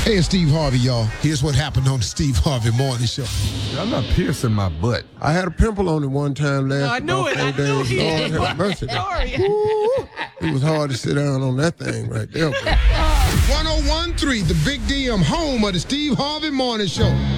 Hey, it's Steve Harvey, y'all. Here's what happened on the Steve Harvey Morning Show. I'm not piercing my butt. I had a pimple on it one time last I knew it. I knew days. Lord have mercy. It was hard to sit down on that thing right there. 1013, the Big DM, home of the Steve Harvey Morning Show.